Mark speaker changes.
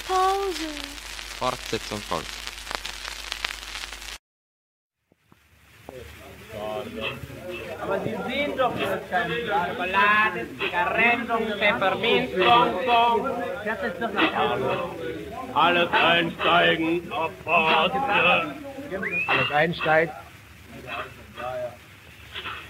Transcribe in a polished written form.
Speaker 1: Pause.
Speaker 2: Fortsetzung folgt.
Speaker 3: Aber Sie sehen doch, das ist keine Schokolade, Zigaretten, Pfefferminz, Bonbon. Das ist doch nicht alles.
Speaker 4: Alles einsteigen, auf Pause.
Speaker 5: Alles einsteigen.